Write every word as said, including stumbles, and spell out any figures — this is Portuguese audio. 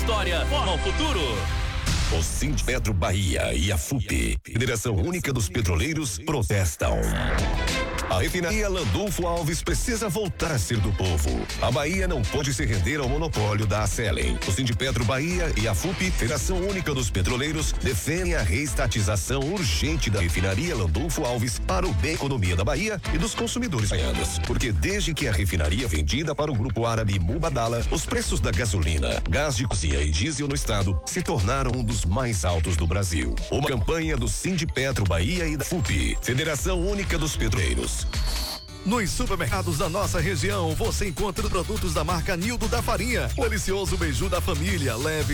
história formam o futuro. O Sindipetro Bahia e a F U P, Federação Única dos Petroleiros, protestam. A refinaria Landulfo Alves precisa voltar a ser do povo. A Bahia não pode se render ao monopólio da Acelen. O Sindipetro Bahia e a F U P, Federação Única dos Petroleiros, defendem a reestatização urgente da refinaria Landulfo Alves para o bem da economia da Bahia e dos consumidores baianos. Porque desde que a refinaria vendida para o grupo árabe Mubadala, os preços da gasolina, gás de cozinha e diesel no estado se tornaram um dos mais altos do Brasil. Uma campanha do Sindipetro Bahia e da F U P, Federação Única dos Petroleiros. Nos supermercados da nossa região, você encontra produtos da marca Nildo da Farinha. O delicioso beiju da família, leve